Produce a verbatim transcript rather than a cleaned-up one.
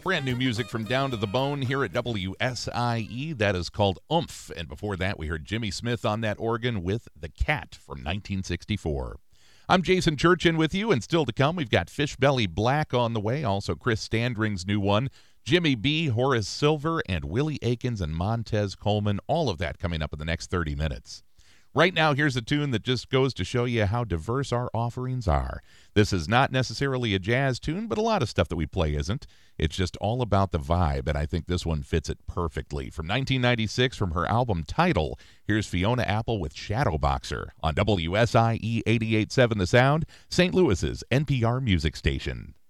Brand new music from Down to the Bone here at W S I E. That is called Oomph. And before that, we heard Jimmy Smith on that organ with The Cat from nineteen sixty-four. I'm Jason Churchin with you, and still to come, we've got Fishbelly Black on the way, also Chris Standring's new one, Jimmy B., Horace Silver, and Willie Aikens and Montez Coleman, all of that coming up in the next thirty minutes. Right now, here's a tune that just goes to show you how diverse our offerings are. This is not necessarily a jazz tune, but a lot of stuff that we play isn't. It's just all about the vibe, and I think this one fits it perfectly. From nineteen ninety-six, from her album Tidal, here's Fiona Apple with Shadowboxer on W S I E eighty-eight point seven The Sound, Saint Louis's N P R music station.